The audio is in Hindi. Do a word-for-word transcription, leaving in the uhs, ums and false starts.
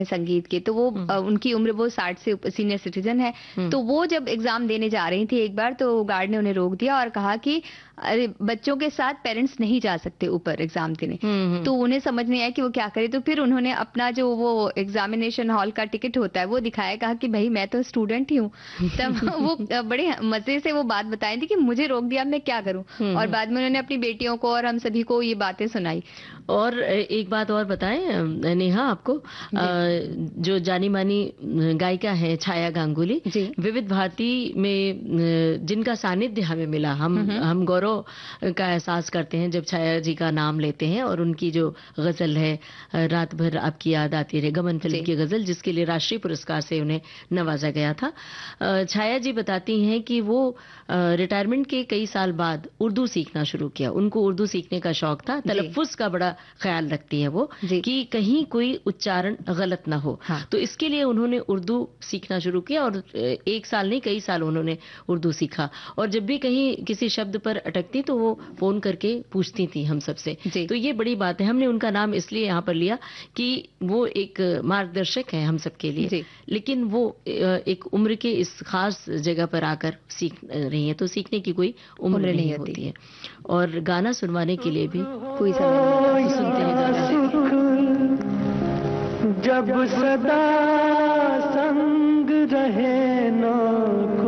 संगीत के, तो वो अ, उनकी उम्र वो साठ से सीनियर सिटीजन है। तो वो जब एग्जाम देने जा रही थी एक बार, तो गार्ड ने उन्हें रोक दिया और कहा कि अरे बच्चों के साथ पेरेंट्स नहीं जा सकते ऊपर एग्जाम देने। तो उन्हें समझ नहीं आया कि वो क्या करे, तो फिर उन्होंने अपना जो वो एग्जामिनेशन हॉल का टिकट होता है वो दिखाया, कहा कि भाई मैं तो स्टूडेंट ही हूँ। तब वो बड़े मजे से वो बात बताई थी कि मुझे रोक दिया, मैं क्या करूँ। और बाद में उन्होंने अपनी बेटियों को और हम सभी को ये बातें सुनाई। और एक बात और बताएं नेहा आपको, जो जानी मानी गायिका है छाया गांगुली, विविध भारती में जिनका सानिध्य हमें मिला, हम हम गौरव का एहसास करते हैं जब छाया जी का नाम लेते हैं। और उनकी जो गजल है रात भर आपकी याद आती रहे, गमन फिल्म की गजल, जिसके लिए राष्ट्रीय पुरस्कार से उन्हें नवाजा गया था। छाया जी बताती हैं कि वो रिटायरमेंट के कई साल बाद उर्दू सीखना शुरू किया। उनको उर्दू सीखने का शौक था, तलफ्फुज का बड़ा ख्याल रखती है वो कि कहीं कोई उच्चारण गलत ना हो। हाँ। तो इसके लिए उन्होंने उर्दू सीखना शुरू किया और एक साल नहीं कई साल उन्होंने उर्दू सीखा। और जब भी कहीं किसी शब्द पर अटकती तो वो फोन करके पूछती थी हम सबसे। तो ये बड़ी बात है। हमने उनका नाम इसलिए यहाँ पर लिया कि वो एक मार्गदर्शक है हम सबके लिए, लेकिन वो एक उम्र के इस खास जगह पर आकर सीख रही है, तो सीखने की कोई उम्र, उम्र नहीं, नहीं होती है। और गाना सुनवाने के लिए भी कोई समय नहीं। तो सुनते हैं गाना। जब सदा संग रहे ना